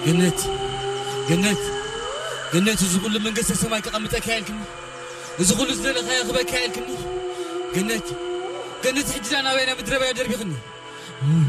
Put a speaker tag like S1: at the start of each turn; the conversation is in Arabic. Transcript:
S1: جنات جنات جنات زغل من قصة سماك قمت أكايلكني زغل زلنا خيا خبا أكايلكني جنات جنات حجنا وين مدربة يا دربي خني